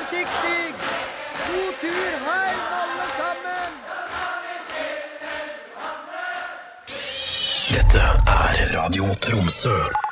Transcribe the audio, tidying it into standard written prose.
forsiktig! God tur hjem, alle sammen! Dette Radio Tromsø.